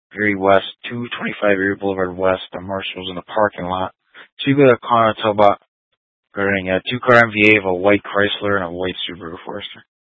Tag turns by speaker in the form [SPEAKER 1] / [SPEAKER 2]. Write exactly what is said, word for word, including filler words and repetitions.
[SPEAKER 1] Erie West, two twenty-five Erie Boulevard West. The marshal's in the parking lot. So you got a car tell about regarding a two-car M V A of a white Chrysler and a white Subaru Forester.